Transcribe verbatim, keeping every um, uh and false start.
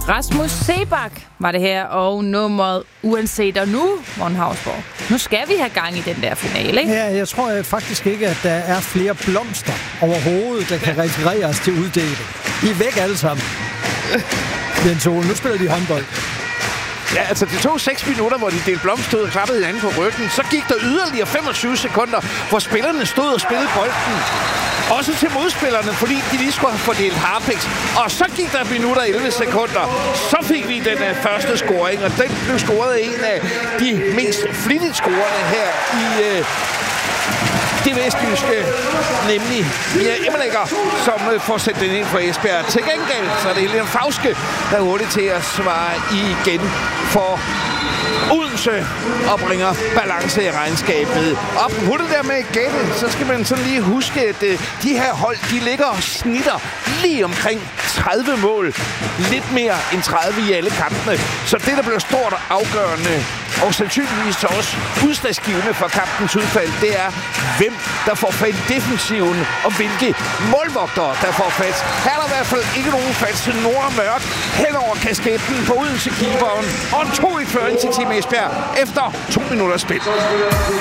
Rasmus Seebach var det her, og nummeret uanset. Og nu, Morten Hausborg, nu skal vi have gang i den der finale, ikke? Ja, jeg tror faktisk ikke, at der er flere blomster overhovedet, der kan refereres til uddeling. I er væk alle sammen. Jens Ole, nu spiller de håndbold. Ja, altså det tog seks minutter, hvor de delte blomster ud og klappede hinanden på ryggen. Så gik der yderligere femogtyve sekunder, hvor spillerne stod og spillede bolden. Også til modspillerne, fordi de lige skulle have fordelt harpiks. Og så gik der minutter elleve sekunder. Så fik vi den uh, første scoring, og den blev scoret af en af de mest flittigt scorende her i uh, det vestjyske, nemlig Mia Emmerlægger, som uh, får sendt den ind for Esbjerg. Til gengæld så er det Helene Fauske, der er hurtigt til at svare igen for Odense og bringer balance i regnskabet. Og på det der med gætte, så skal man sådan lige huske, at uh, de her hold, de ligger og snitter lige omkring tredive mål. Lidt mere end tredive i alle kampene. Så det, der bliver stort og afgørende, og sandsynligvis så også udslagsgivende for kampens udfald, det er, hvem der får fat i defensiven, og hvilke målvogtere, der får fat. Her er der i hvert fald ikke nogen fat til Nora Mørk hen over kasketten på Odense-keeperen, og en to-et føring til Team Esbjerg efter to minutter spil.